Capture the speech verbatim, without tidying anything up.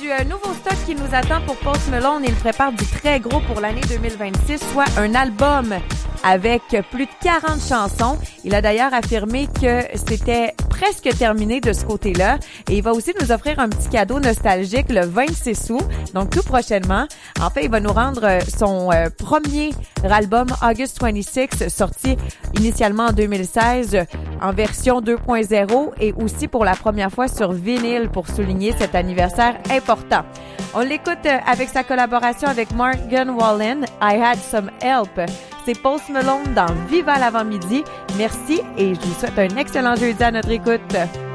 euh, nouveau stock qui nous attend pour Post Malone. Il prépare du très gros pour l'année deux mille vingt-six, soit un album avec plus de quarante chansons. Il a d'ailleurs affirmé que c'était presque terminé de ce côté-là. Et il va aussi nous offrir un petit cadeau nostalgique le vingt-six août, donc tout prochainement. En fait, il va nous rendre son euh, premier album August vingt-six, sorti initialement en deux mille seize en version deux point zéro et aussi pour la première fois sur vinyle pour souligner cet anniversaire important. On l'écoute avec sa collaboration avec Morgan Wallen, I Had Some Help. C'est Post Malone dans Viva l'avant-midi. Merci et je vous souhaite un excellent jeudi à notre écoute.